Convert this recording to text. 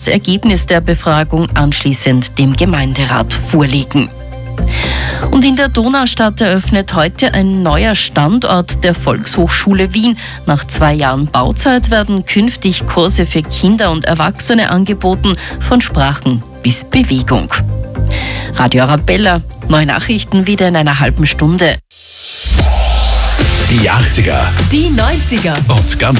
Ergebnis der Befragung anschließend dem Gemeinderat vorlegen. Und in der Donaustadt eröffnet heute ein neuer Standort der Volkshochschule Wien. Nach 2 Jahren Bauzeit werden künftig Kurse für Kinder und Erwachsene angeboten, von Sprachen bis Bewegung. Radio Arabella, neue Nachrichten wieder in einer halben Stunde. Die 80er Die 90er. und ganz